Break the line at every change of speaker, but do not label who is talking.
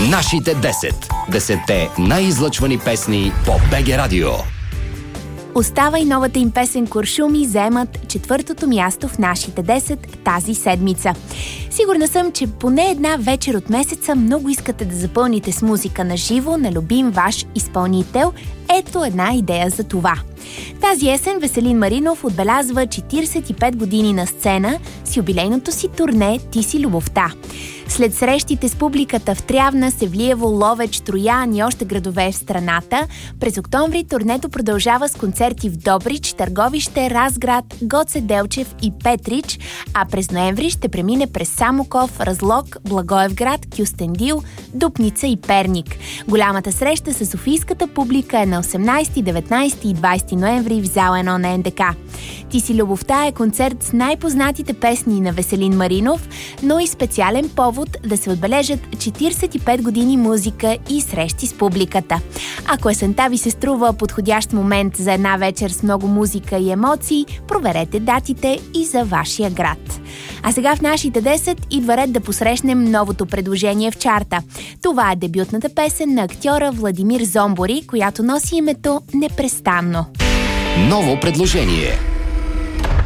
Нашите 10. 10-те най-излъчвани песни по БГ Радио.
Остава и новата им песен "Куршуми" заемат 4-то място в нашите 10 тази седмица. Сигурна съм, че поне една вечер от месеца много искате да запълните с музика на живо на любим ваш изпълнител. Ето една идея за това. Тази есен Веселин Маринов отбелязва 45 години на сцена с юбилейното си турне "Ти си любовта". След срещите с публиката в Трявна, Севлиево, Ловеч, Троян и още градове в страната, през октомври турнето продължава с концерти в Добрич, Търговище, Разград, Гоце Делчев и Петрич, а през ноември ще премине през Самоков, Разлог, Благоевград, Кюстендил, Дупница и Перник. Голямата среща с софийската публика е на 18, 19 и 20 ноември в зала 1 на НДК. "Ти си любовта" е концерт с най-познатите песни на Веселин Маринов, но и специален повод да се отбележат 45 години музика и срещи с публиката. Ако есента ви се струва подходящ момент за една вечер с много музика и емоции, проверете датите и за вашия град. А сега в нашите 10 идва ред да посрещнем новото предложение в чарта. Това е дебютната песен на актьора Владимир Зомбори, която носи името "Непрестанно".
Ново предложение.